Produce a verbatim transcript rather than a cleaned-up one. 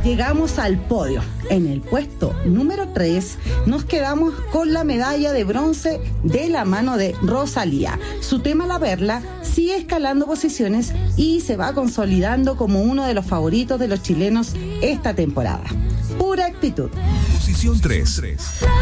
llegamos al podio. En el puesto número tres nos quedamos con la medalla de bronce de la mano de Rosalía. Su tema La Perla sigue escalando posiciones y se va consolidando como uno de los favoritos de los chilenos esta temporada. Pura actitud. Posición tres.